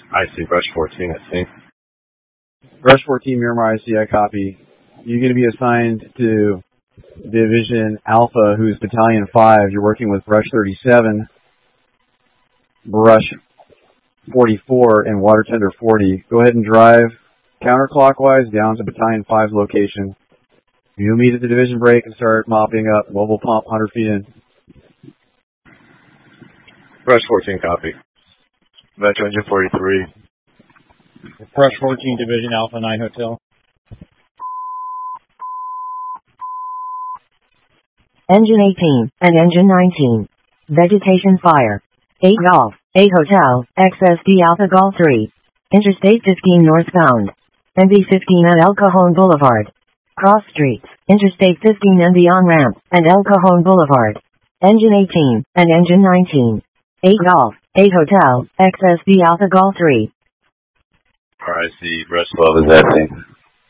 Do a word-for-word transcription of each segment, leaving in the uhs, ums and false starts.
I see. Brush fourteen, I see. Brush fourteen, Miramar, I see, I copy. You're going to be assigned to Division Alpha, who's Battalion five. You're working with Brush thirty-seven, Brush forty-four, and Water Tender forty. Go ahead and drive counterclockwise down to Battalion five's location. You'll meet at the division break and start mopping up. Mobile pump, one hundred feet in. Brush fourteen, copy. Metro Engine forty-three. Brush fourteen, Division Alpha nine Hotel. Engine eighteen and Engine nineteen. Vegetation fire. eight Golf, eight Hotel, X S D Alpha Golf three. Interstate fifteen northbound. M B fifteen at El Cajon Boulevard. Cross streets, Interstate fifteen and the on-ramp, and El Cajon Boulevard. Engine eighteen and Engine nineteen. eight Golf, eight Hotel, X S D Alpha Golf three. Alright, I see. Brush twelve is acting.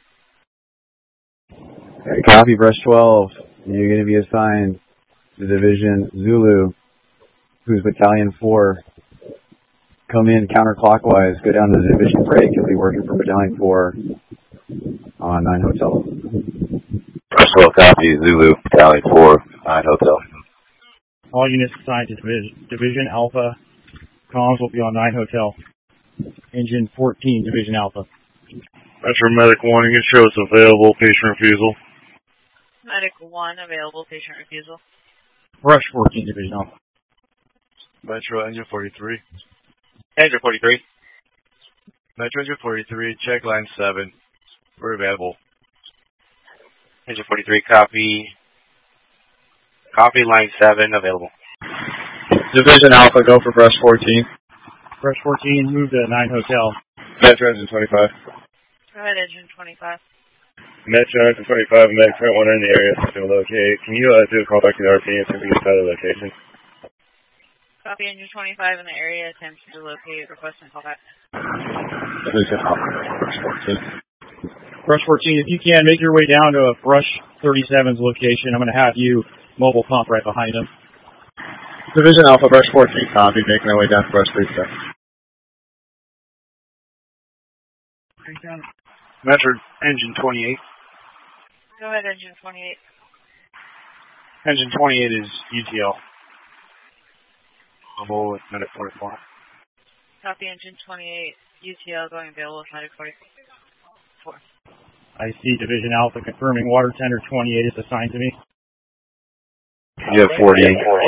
Okay, copy, Brush twelve. You're going to be assigned to Division Zulu, who's Battalion four. Come in counterclockwise, go down to the division break. You'll be working for Battalion four on nine Hotel. Brush twelve, copy. Zulu, Battalion four, nine Hotel. All units assigned to Division, Division Alpha. Comms will be on nine Hotel. Engine fourteen, Division Alpha. Metro Medic one, you can show us available patient refusal. Medic one, available patient refusal. Brush fourteen, Division Alpha. Metro Engine forty-three. Engine forty-three. Metro Engine forty-three, check line seven. We're available. Engine forty-three, copy. Copy, line seven, available. Division Alpha, go for Brush fourteen. Brush fourteen, move to nine Hotel. Metro Engine twenty-five. Go ahead, Engine twenty-five. Metro Engine twenty-five, Med Print one in the area to locate. Can you uh, do a call back to the R P and see if we can get the location? Copy, Engine twenty-five in the area, attempts to locate, request and call back. Division Alpha, Brush fourteen. Brush fourteen, if you can, make your way down to Brush thirty-seven's location. I'm going to have you mobile pump right behind him. Division Alpha, Brush fourteen, copy, making our way down to Brush thirty-seven. Metro Engine twenty-eight. Go ahead, Engine twenty-eight. Engine twenty-eight is U T L. Mobile with Medic forty-four. Copy, Engine twenty-eight. U T L going available with Medic forty-four. I see Division Alpha confirming Water Tender twenty-eight is assigned to me. You have forty-eight.